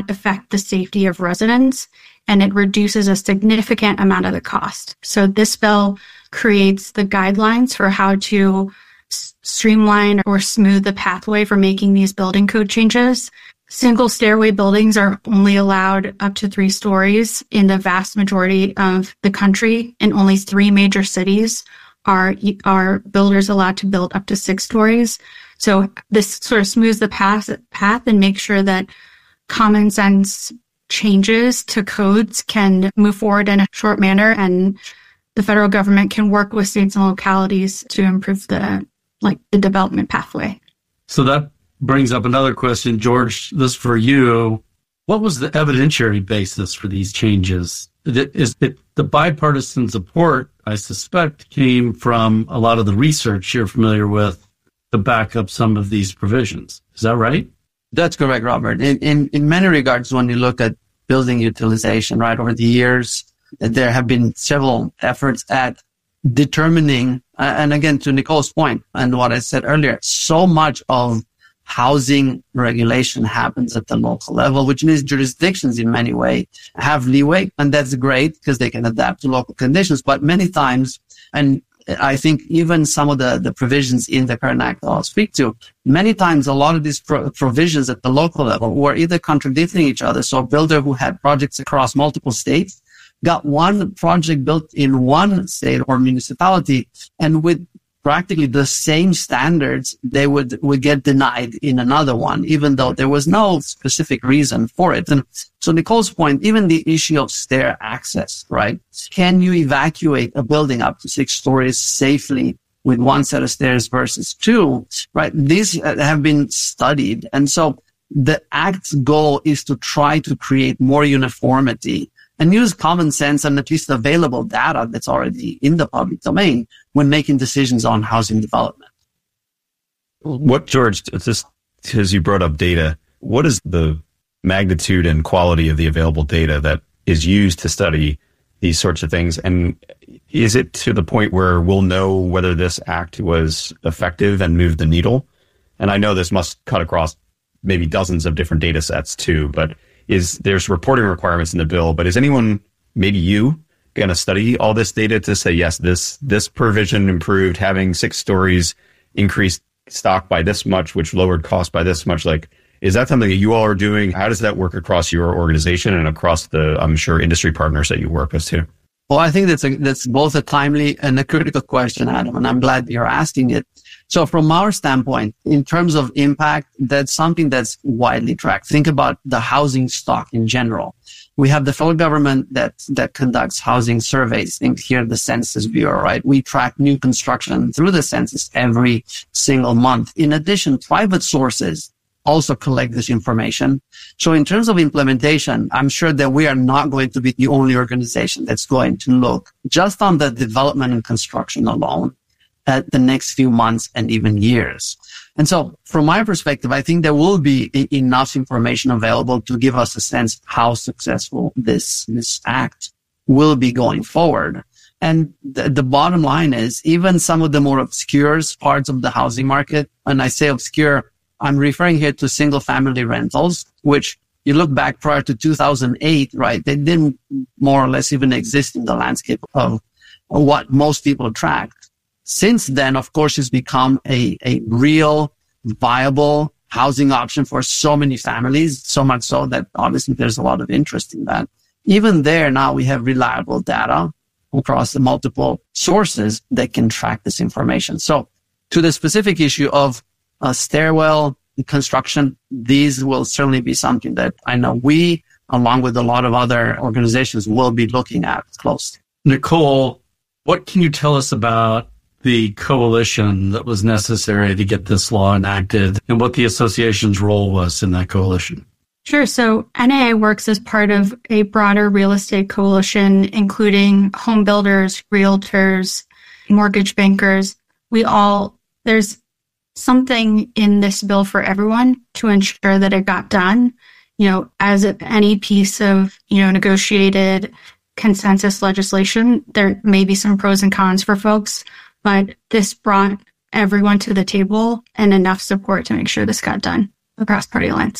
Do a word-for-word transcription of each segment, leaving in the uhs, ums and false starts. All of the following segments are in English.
not affect the safety of residents, and it reduces a significant amount of the cost. So this bill creates the guidelines for how to s- streamline or smooth the pathway for making these building code changes. Single stairway buildings are only allowed up to three stories in the vast majority of the country. In only three major cities are, are builders allowed to build up to six stories. So this sort of smooths the path, path and makes sure that common sense changes to codes can move forward in a short manner, and the federal government can work with states and localities to improve the like the development pathway. So that brings up another question, George. This for you. What was the evidentiary basis for these changes? Is it the bipartisan support, I suspect, came from a lot of the research you're familiar with to back up some of these provisions. Is that right? That's correct, Robert. In, in, in many regards, when you look at building utilization, right, over the years, there have been several efforts at determining, uh, and again, to Nicole's point and what I said earlier, so much of housing regulation happens at the local level, which means jurisdictions in many ways have leeway, and that's great because they can adapt to local conditions. But many times, and I think even some of the, the provisions in the current act I'll speak to, many times a lot of these pro- provisions at the local level were either contradicting each other. So a builder who had projects across multiple states got one project built in one state or municipality, and with practically the same standards, they would, would get denied in another one, even though there was no specific reason for it. And so Nicole's point, even the issue of stair access, right? Can you evacuate a building up to six stories safely with one set of stairs versus two, right? These have been studied. And so the Act's goal is to try to create more uniformity and use common sense and at least available data that's already in the public domain when making decisions on housing development. What, George, just as you brought up data, what is the magnitude and quality of the available data that is used to study these sorts of things? And is it to the point where we'll know whether this act was effective and moved the needle? And I know this must cut across maybe dozens of different data sets too, but is there's reporting requirements in the bill, but is anyone, maybe you, going to study all this data to say, yes, this this provision improved having six stories, increased stock by this much, which lowered cost by this much? Like, is that something that you all are doing? How does that work across your organization and across the, I'm sure, industry partners that you work with too? Well, I think that's a, that's both a timely and a critical question, Adam, and I'm glad you're asking it. So from our standpoint, in terms of impact, that's something that's widely tracked. Think about the housing stock in general. We have the federal government that, that conducts housing surveys. Think here the Census Bureau, right? We track new construction through the census every single month. In addition, private sources also collect this information. So in terms of implementation, I'm sure that we are not going to be the only organization that's going to look just on the development and construction alone at the next few months and even years. And so from my perspective, I think there will be I- enough information available to give us a sense how successful this, this act will be going forward. And the, the bottom line is even some of the more obscure parts of the housing market, and I say obscure, I'm referring here to single family rentals, which you look back prior to two thousand eight, right? They didn't more or less even exist in the landscape of what most people tracked. Since then, of course, it's become a, a real viable housing option for so many families, so much so that obviously there's a lot of interest in that. Even there now we have reliable data across the multiple sources that can track this information. So to the specific issue of uh, stairwell construction, these will certainly be something that I know we, along with a lot of other organizations, will be looking at closely. Nicole, what can you tell us about the coalition that was necessary to get this law enacted and what the association's role was in that coalition? Sure. So N A A works as part of a broader real estate coalition, including home builders, realtors, mortgage bankers. We all, there's something in this bill for everyone to ensure that it got done. You know, as any piece of, you know, negotiated consensus legislation, there may be some pros and cons for folks, but this brought everyone to the table and enough support to make sure this got done across party lines.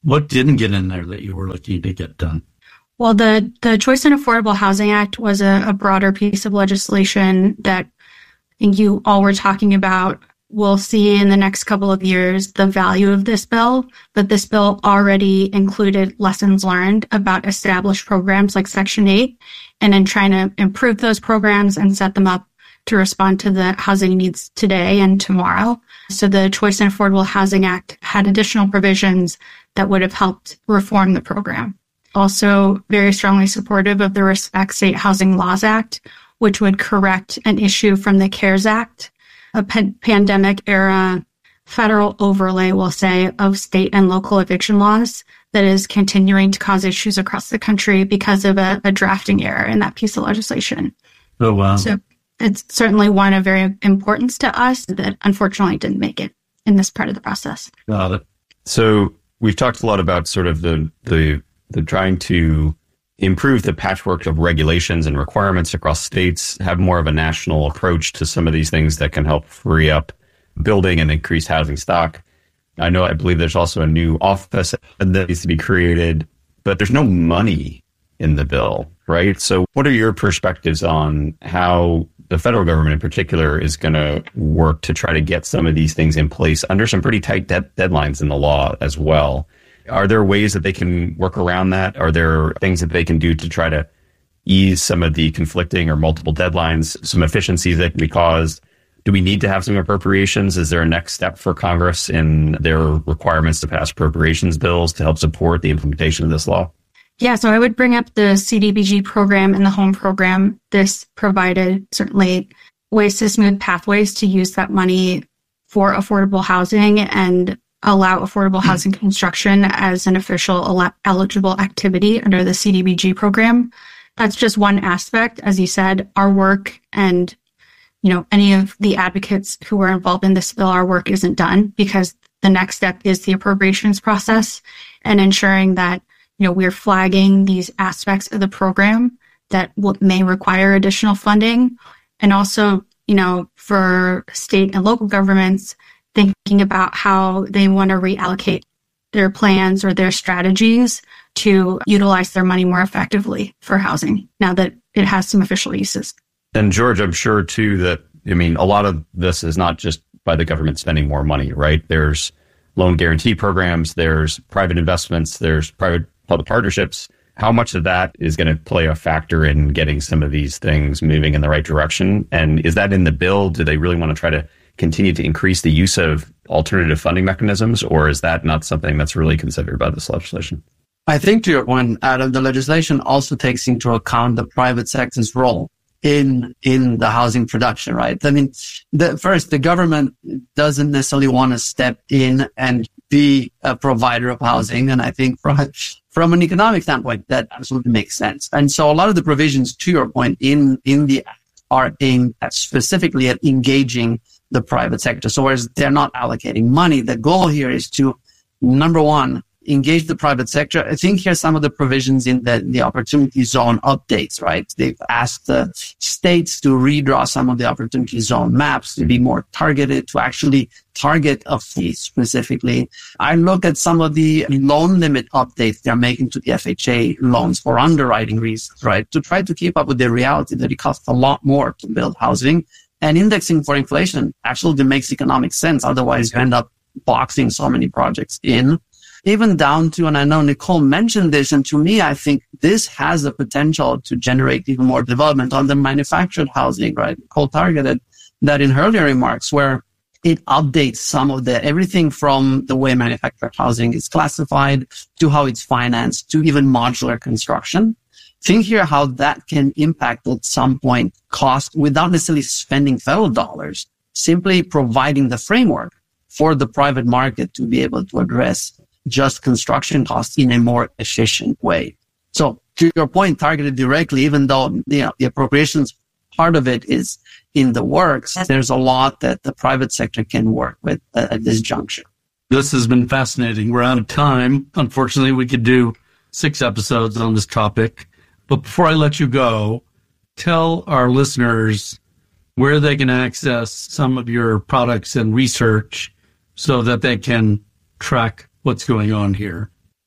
What didn't get in there that you were looking to get done? Well, the, the Choice and Affordable Housing Act was a, a broader piece of legislation that I think you all were talking about. We'll see in the next couple of years the value of this bill, but this bill already included lessons learned about established programs like Section eight, and then trying to improve those programs and set them up to respond to the housing needs today and tomorrow. So the Choice and Affordable Housing Act had additional provisions that would have helped reform the program. Also very strongly supportive of the Respect State Housing Laws Act, which would correct an issue from the CARES Act, a pa- pandemic era federal overlay, we'll say, of state and local eviction laws that is continuing to cause issues across the country because of a, a drafting error in that piece of legislation. Oh, wow. So it's certainly one of very importance to us that unfortunately didn't make it in this part of the process. Got it. So we've talked a lot about sort of the, the, the trying to improve the patchwork of regulations and requirements across states, have more of a national approach to some of these things that can help free up building and increase housing stock. I know, I believe there's also a new office that needs to be created, but there's no money in the bill, right? So what are your perspectives on how the federal government in particular is going to work to try to get some of these things in place under some pretty tight de- deadlines in the law as well? Are there ways that they can work around that? Are there things that they can do to try to ease some of the conflicting or multiple deadlines, some efficiencies that can be caused? Do we need to have some appropriations? Is there a next step for Congress in their requirements to pass appropriations bills to help support the implementation of this law? Yeah, so I would bring up the C D B G program and the HOME program. This provided certainly ways to smooth pathways to use that money for affordable housing and allow affordable housing construction as an official ele- eligible activity under the C D B G program. That's just one aspect. As you said, our work and, you know, any of the advocates who were involved in this bill, our work isn't done because the next step is the appropriations process and ensuring that, you know, we're flagging these aspects of the program that will, may require additional funding. And also, you know, for state and local governments, thinking about how they want to reallocate their plans or their strategies to utilize their money more effectively for housing now that it has some official uses. And George, I'm sure too that, I mean, a lot of this is not just by the government spending more money, right? There's loan guarantee programs, there's private investments, there's private public partnerships. How much of that is going to play a factor in getting some of these things moving in the right direction? And is that in the bill? Do they really want to try to continue to increase the use of alternative funding mechanisms, or is that not something that's really considered by this legislation? I think to your point, Adam, the legislation also takes into account the private sector's role in in the housing production, right? I mean, the, first, the government doesn't necessarily want to step in and be a provider of housing. And I think from, from an economic standpoint, that absolutely makes sense. And so a lot of the provisions, to your point, in, in the act are aimed at specifically at engaging the private sector. So whereas they're not allocating money, the goal here is to, number one, engage the private sector. I think here's some of the provisions in the, the opportunity zone updates, right? They've asked the states to redraw some of the opportunity zone maps to be more targeted, to actually target a fee specifically. I look at some of the loan limit updates they're making to the F H A loans for underwriting reasons, right? To try to keep up with the reality that it costs a lot more to build housing. And indexing for inflation actually makes economic sense. Otherwise, you end up boxing so many projects in. Even down to, and I know Nicole mentioned this, and to me, I think this has the potential to generate even more development on the manufactured housing, right? Nicole targeted that in her earlier remarks, where it updates some of the, everything from the way manufactured housing is classified to how it's financed to even modular construction. Think here how that can impact at some point cost without necessarily spending federal dollars, simply providing the framework for the private market to be able to address just construction costs in a more efficient way. So to your point, targeted directly, even though, you know, the appropriations part of it is in the works, there's a lot that the private sector can work with uh, at this juncture. This has been fascinating. We're out of time. Unfortunately, we could do six episodes on this topic. But before I let you go, tell our listeners where they can access some of your products and research so that they can track what's going on here.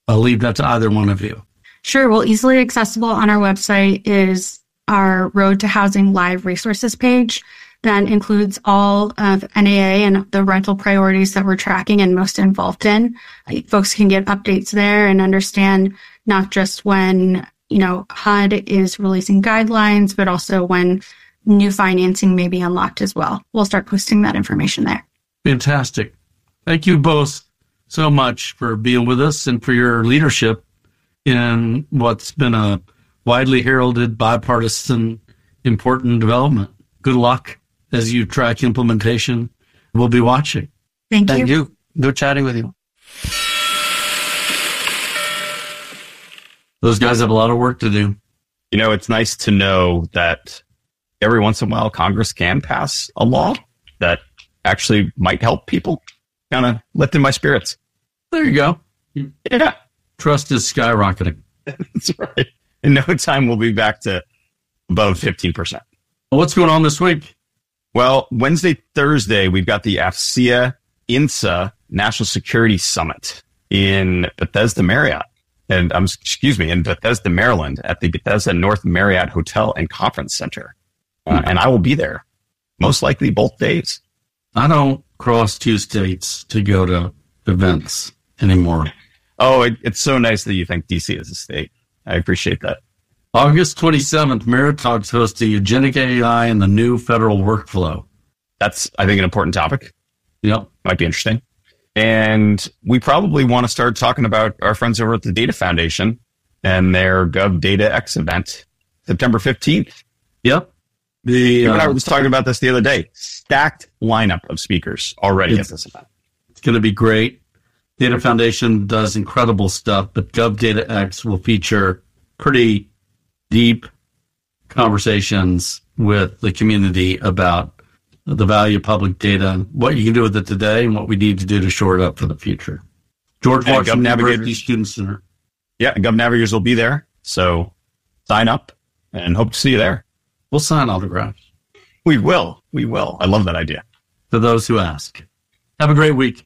I'll leave that to either one of you. Sure. Well, easily accessible on our website is our Road to Housing Live resources page. That includes all of N A A and the rental priorities that we're tracking and most involved in. Folks can get updates there and understand not just when, you know, H U D is releasing guidelines, but also when new financing may be unlocked as well. We'll start posting that information there. Fantastic. Thank you both so much for being with us and for your leadership in what's been a widely heralded, bipartisan, important development. Good luck as you track implementation. We'll be watching. Thank you. Thank you. Good chatting with you. Those guys have a lot of work to do. You know, it's nice to know that every once in a while Congress can pass a law that actually might help people. Kind of lifting my spirits. There you go. Yeah. Trust is skyrocketing. That's right. In no time, we'll be back to above fifteen percent. What's going on this week? Well, Wednesday, Thursday, we've got the AFCEA INSA National Security Summit in Bethesda Marriott. And um, excuse me, in Bethesda, Maryland, at the Bethesda North Marriott Hotel and Conference Center. Uh, and I will be there, most likely both days. I don't cross two states to go to events anymore. Oh, it, it's so nice that you think D C is a state. I appreciate that. August twenty-seventh, Meritalks hosts the Eugenic A I and the new federal workflow. That's, I think, an important topic. Yep. Might be interesting. And we probably want to start talking about our friends over at the Data Foundation and their GovDataX event, September fifteenth. Yep. The, you and I uh, were just talking about this the other day. Stacked lineup of speakers already at this event. It's going to be great. Data Foundation does incredible stuff, but GovDataX will feature pretty deep conversations with the community about the value of public data, what you can do with it today, and what we need to do to shore it up for the future. George And Washington Gov University Student Center. Yeah, Gov Navigators will be there. So sign up and hope to see you there. We'll sign autographs. We will. We will. I love that idea. For those who ask. Have a great week.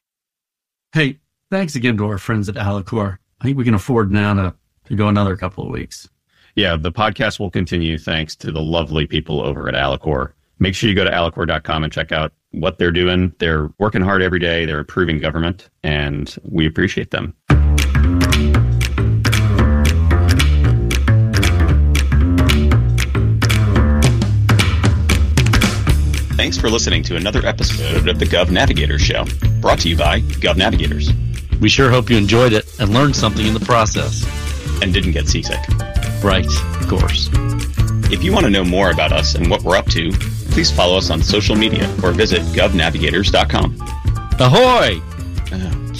Hey, thanks again to our friends at Alicorp. I think we can afford now to, to go another couple of weeks. Yeah, the podcast will continue thanks to the lovely people over at Alicorp. Make sure you go to alicorp dot com and check out what they're doing. They're working hard every day. They're improving government, and we appreciate them. Thanks for listening to another episode of the Gov Navigators Show, brought to you by Gov Navigators. We sure hope you enjoyed it and learned something in the process. And didn't get seasick. Right, of course. If you want to know more about us and what we're up to, please follow us on social media or visit gov navigators dot com. Ahoy! Oh,